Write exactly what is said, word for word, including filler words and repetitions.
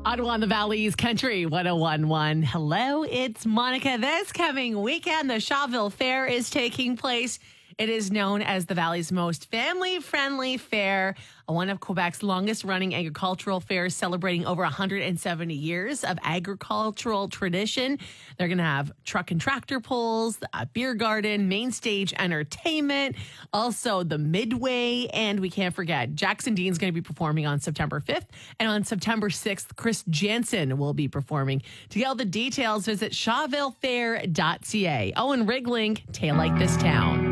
Ottawa on the Valley's Country one oh one point one. Hello, it's Monica. This coming weekend, the Shawville Fair is taking place. It is known as the Valley's most family-friendly fair, one of Quebec's longest-running agricultural fairs, celebrating over one hundred seventy years of agricultural tradition. They're going to have truck and tractor pulls, a beer garden, main stage entertainment, also the Midway, and we can't forget, Jackson Dean's going to be performing on September fifth, and on September sixth, Chris Jansen will be performing. To get all the details, visit shawville fair dot c a. Owen Rigling, Tale Like This Town.